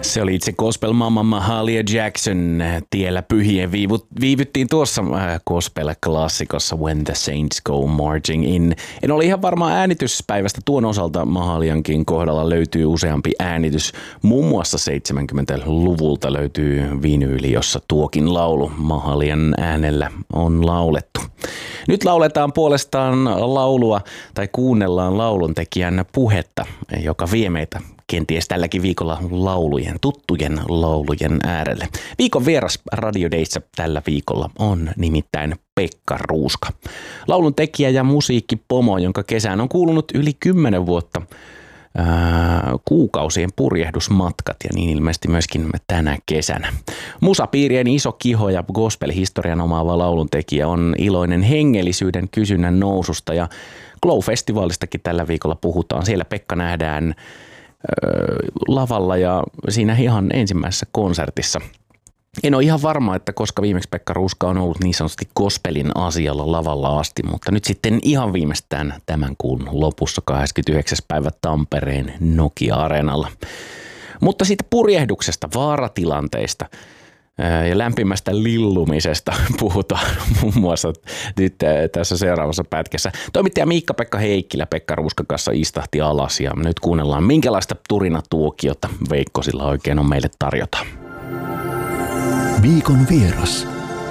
Se oli itse gospel mamma Mahalia Jackson. Tiellä pyhien viivyttiin tuossa gospel-klassikossa When the Saints Go Marching In. En ole ihan varma äänityspäivästä tuon osalta. Mahaliankin kohdalla löytyy useampi äänitys. Muun muassa 70-luvulta löytyy vinyyli, jossa tuokin laulu Mahalian äänellä on laulettu. Nyt lauletaan puolestaan laulua tai kuunnellaan lauluntekijän puhetta, joka vie meitä kenties tälläkin viikolla tuttujen laulujen äärelle. Viikon vieras Radio Dayssä tällä viikolla on nimittäin Pekka Ruuska. Laulun tekijä ja musiikkipomo, jonka kesään on kuulunut yli 10 vuotta kuukausien purjehdusmatkat ja niin ilmeisesti myöskin tänä kesänä. Musapiirien iso kiho ja gospel-historian omaava lauluntekijä on iloinen hengellisyyden kysynnän noususta ja Glow-festivaalistakin tällä viikolla puhutaan. Siellä Pekka nähdään lavalla ja siinä ihan ensimmäisessä konsertissa. En ole ihan varma, että koska viimeksi Pekka Ruuska on ollut niin sanotusti gospelin asialla lavalla asti, mutta nyt sitten ihan viimeistään tämän kuun lopussa 29. päivä Tampereen Nokia-areenalla. Mutta siitä purjehduksesta, vaaratilanteista ja lämpimästä lillumisesta puhutaan muun muassa nyt tässä seuraavassa pätkässä. Toimittaja Miikka-Pekka Heikkilä Pekka Ruuskan kanssa istahti alas ja nyt kuunnellaan, minkälaista turinatuokiota Veikkosilla oikein on meille tarjota. Viikon vieras.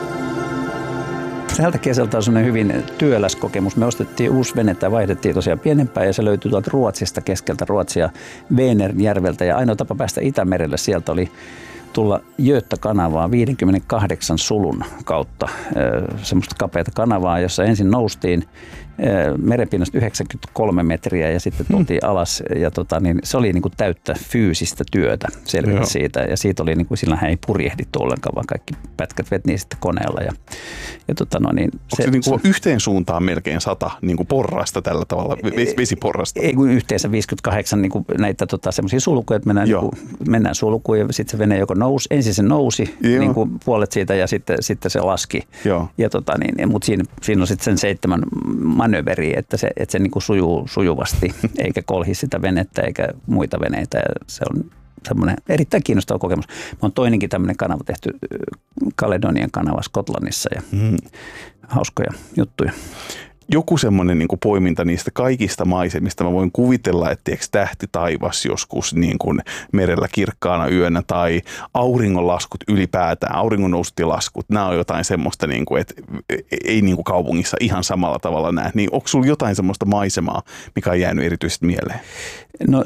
Tältä kesältä on sellainen hyvin työläs kokemus. Me ostettiin uusi vene tai vaihdettiin tosiaan pienempään ja se löytyi tuolta Ruotsista, keskeltä Ruotsia, Venernjärveltä. Ja ainoa tapa päästä Itämerelle sieltä oli tulla Göta-kanavaa 58 sulun kautta. Semmoista kapeata kanavaa, jossa ensin noustiin merenpinnasta 93 metriä ja sitten tultiin alas. Ja se oli niin kuin täyttä fyysistä työtä selvitä siitä. Ja siitä oli niin kuin, sillähän ei purjehdittu ollenkaan, vaan kaikki pätkät vetiin sitten koneella. Onko se niin kuin yhteen suuntaan melkein 100 niin kuin porrasta tällä tavalla, vesiporrasta? Ei kun yhteensä 58 niin kuin näitä semmoisia sulkuja, että mennään sulkuun ja sitten se vene joko nousi. Ensin se nousi niin kuin puolet siitä ja sitten se laski. Mutta siinä on sitten sen 7 manöveriä, että se niin kuin sujuu sujuvasti eikä kolhi sitä venettä eikä muita veneitä. Ja se on semmoinen erittäin kiinnostava kokemus. On toinenkin tämmöinen kanava tehty, Caledonian kanava Skotlannissa ja hauskoja juttuja. Joku semmoinen niin kuin poiminta niistä kaikista maisemista. Mä voin kuvitella, että tähti taivas joskus niin kuin merellä kirkkaana yönä tai auringonlaskut ylipäätään, auringonnousut ja laskut. Nämä on jotain semmoista, niin kuin, että ei niin kuin kaupungissa ihan samalla tavalla näe. Niin onko sulla jotain semmoista maisemaa, mikä on jäänyt erityisesti mieleen? No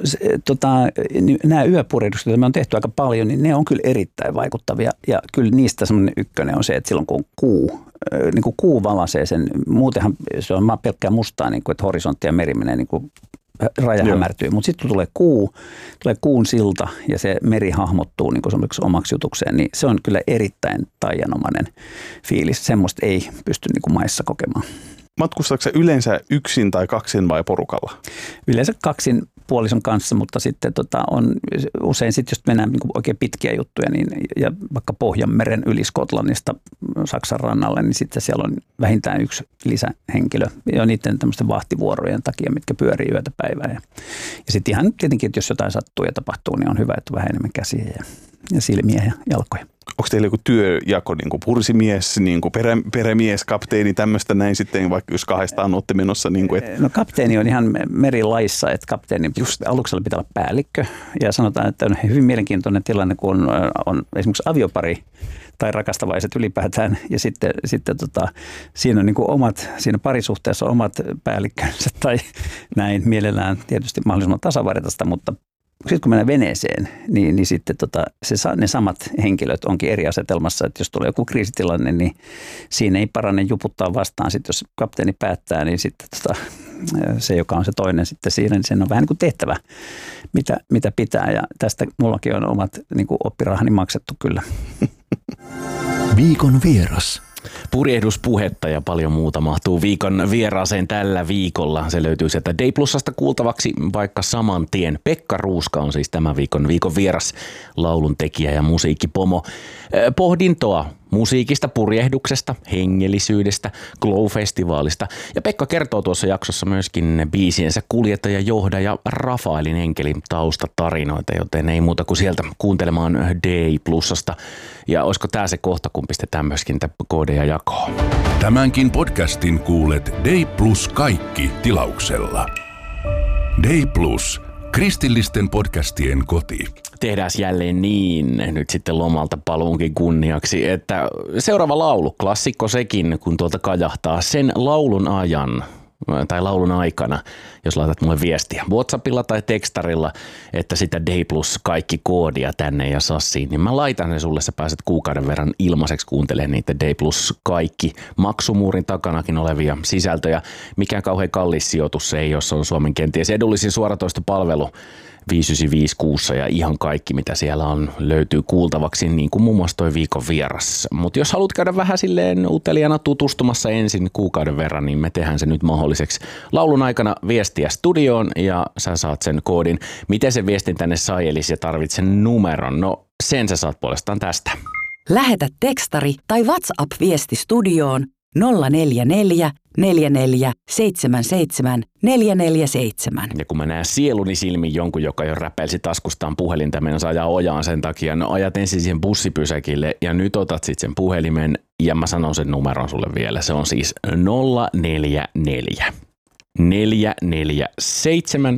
nämä yöpurjehdukset, joita me on tehty aika paljon, niin ne on kyllä erittäin vaikuttavia. Ja kyllä niistä semmoinen ykkönen on se, että silloin kun kuu valaisee sen, muutenhan se on pelkkää mustaa, niin kuin, että horisontti ja meri menee niin kuin raja hämärtyy. Mutta sitten kun tulee kuun silta ja se meri hahmottuu niin kuin omaksi jutukseen, niin se on kyllä erittäin taianomainen fiilis. Semmoista ei pysty niin kuin maissa kokemaan. Matkustaako sä yleensä yksin tai kaksin vai porukalla? Yleensä kaksin puolison kanssa, mutta sitten on usein sitten, jos mennään niin kuin oikein pitkiä juttuja, niin, ja vaikka Pohjanmeren yli Skotlannista Saksan rannalle, niin sitten siellä on vähintään yksi lisähenkilö ja niiden tämmöisten vahtivuorojen takia, mitkä pyörii yötä päivää. Ja sitten ihan tietenkin, että jos jotain sattuu ja tapahtuu, niin on hyvä, että on vähän enemmän käsiä ja silmiä ja jalkoja. Onko teillä joku työjako, niin kuin pursimies, niin kuin perämies, kapteeni, tämmöistä näin sitten, vaikka jos kahdestaan olette menossa? Niin kuin, No kapteeni on ihan merilaissa, että kapteeni just aluksella pitää olla päällikkö. Ja sanotaan, että on hyvin mielenkiintoinen tilanne, kun on esimerkiksi aviopari tai rakastavaiset ylipäätään. Ja sitten siinä on niin kuin siinä parisuhteessa omat päällikkönsä tai näin mielellään tietysti mahdollisimman tasavartaista, mutta sitten kun mennään veneeseen, niin sitten ne samat henkilöt onkin eri asetelmassa, että jos tulee joku kriisitilanne, niin siinä ei parane juputtaa vastaan. Sitten jos kapteeni päättää, niin sitten se, joka on se toinen sitten siinä, niin sen on vähän niin kuin tehtävä, mitä pitää. Ja tästä mullakin on omat niin kuin oppirahani maksettu kyllä. Viikon vieras. Purjehduspuhetta ja paljon muuta mahtuu viikon vieraaseen tällä viikolla. Se löytyy sieltä Day Plusasta kuultavaksi vaikka saman tien. Pekka Ruuska on siis tämän viikon vieras, lauluntekijä ja musiikkipomo. Pohdintoa musiikista, purjehduksesta, hengellisyydestä, Glow-festivaalista. Ja Pekka kertoo tuossa jaksossa myöskin biisiensä kuljettaja, johdaja Rafaelin enkelin taustatarinoita, joten ei muuta kuin sieltä kuuntelemaan D+:sta. Ja olisiko tämä se kohta, kun pistetään myöskin koodeja jakoon? Tämänkin podcastin kuulet D+ kaikki tilauksella. D+, kristillisten podcastien koti. Tehdään jälleen niin, nyt sitten lomalta paluunkin kunniaksi, että seuraava laulu, klassikko sekin, kun tuolta kajahtaa sen laulun ajan tai laulun aikana, jos laitat mulle viestiä WhatsAppilla tai tekstarilla, että sitä D+ kaikki koodia tänne ja sassiin, niin mä laitan ne sulle, sä pääset kuukauden verran ilmaiseksi kuuntelemaan niitä D+ kaikki maksumuurin takanakin olevia sisältöjä. Mikään kauhean kallis sijoitus se ei, jos on Suomen kenties edullisin suoratoistopalvelu 595 kuussa ja ihan kaikki, mitä siellä on, löytyy kuultavaksi, niin kuin muun muassa toi viikon vieras. Mutta jos haluat käydä vähän silleen uteliaana tutustumassa ensin kuukauden verran, niin me tehdään se nyt mahdolliseksi. Laulun aikana viestiä studioon ja sä saat sen koodin. Miten se viestin tänne sai, eli se tarvitsee numeron? No sen sä saat puolestaan tästä. Lähetä tekstari tai WhatsApp-viesti studioon 044 44 77 447. Ja kun mä näen sieluni silmin jonkun, joka jo räpelsi taskustaan puhelinta, mennä ajaa ojaan sen takia, no ajat ensin siihen bussipysäkille ja nyt otat sitten sen puhelimen ja mä sanon sen numeron sulle vielä. Se on siis 044 447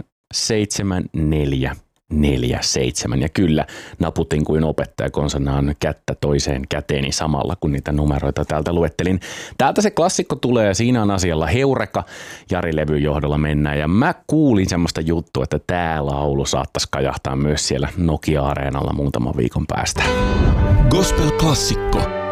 7447. Ja kyllä, naputin kuin opettaja konsonaan kättä toiseen käteeni samalla, kun niitä numeroita täältä luettelin. Täältä se klassikko tulee ja siinä on asialla Heureka. Jari-levyn johdolla mennään ja mä kuulin semmoista juttua, että tää laulu saattaisi kajahtaa myös siellä Nokia-areenalla muutaman viikon päästä. Gospel-klassikko.